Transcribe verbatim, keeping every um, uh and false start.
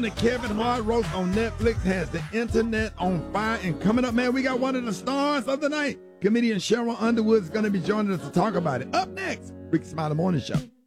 The Kevin Hart roast on Netflix has the internet on fire. And coming up, man, we got one of the stars of the night. Comedian Cheryl Underwood is going to be joining us to talk about it. Up next, Rickey Smiley Morning Show.